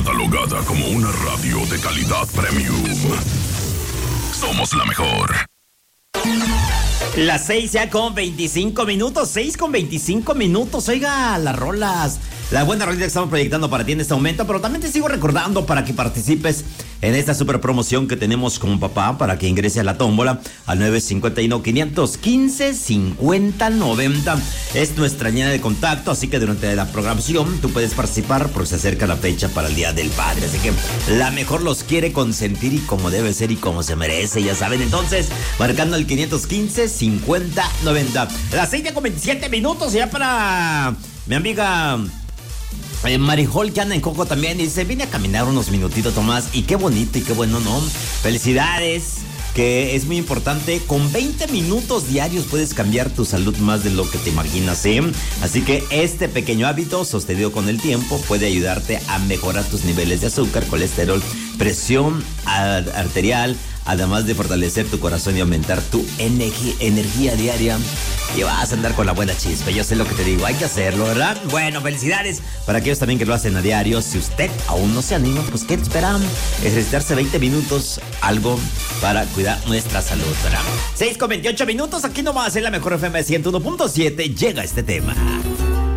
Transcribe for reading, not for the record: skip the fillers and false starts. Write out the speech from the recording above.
catalogada como una radio de calidad premium. Somos la mejor. Las 6 ya con 25 minutos, 6 con 25 minutos. Oiga, las rolas, la buena rolita que estamos proyectando para ti en este momento, pero también te sigo recordando para que participes en esta super promoción que tenemos con papá, para que ingrese a la tómbola al 951-515-5090. Es nuestra línea de contacto, así que durante la programación tú puedes participar porque se acerca la fecha para el Día del Padre. Así que la mejor los quiere consentir y como debe ser y como se merece, ya saben. Entonces, marcando el 515-5090. Las 6 ya con 27 minutos ya para mi amiga Marijol, que anda en Coco también, dice, vine a caminar unos minutitos, Tomás, y qué bonito y qué bueno, ¿no? Felicidades, que es muy importante. Con 20 minutos diarios puedes cambiar tu salud más de lo que te imaginas, ¿eh? Así que este pequeño hábito, sostenido con el tiempo, puede ayudarte a mejorar tus niveles de azúcar, colesterol, presión arterial, además de fortalecer tu corazón y aumentar tu energía diaria. Y vas a andar con la buena chispa. Yo sé lo que te digo, hay que hacerlo, ¿verdad? Bueno, felicidades para aquellos también que lo hacen a diario. Si usted aún no se anima, pues ¿qué esperan? Ejercitarse 20 minutos, algo para cuidar nuestra salud, ¿verdad? 6 con 28 minutos, aquí nomás en la mejor FM 101.7 llega este tema.